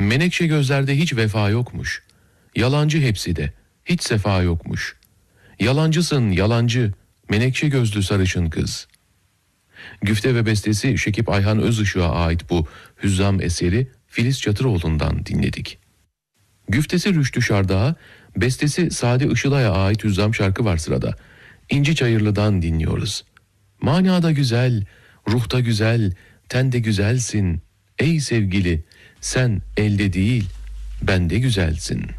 Menekşe gözlerde hiç vefa yokmuş. Yalancı hepsi de, hiç sefa yokmuş. Yalancısın yalancı, menekşe gözlü sarışın kız. Güfte ve bestesi Şekip Ayhan Özışık'a ait bu hüzzam eseri Filiz Çatıroğlu'ndan dinledik. Güftesi Rüştü Şardağ'a, bestesi Sadi Işılay'a ait hüzzam şarkı var sırada. İnci Çayırlı'dan dinliyoruz. Manada güzel, ruhta güzel, tende güzelsin. Ey sevgili, sen elde değil, bende güzelsin.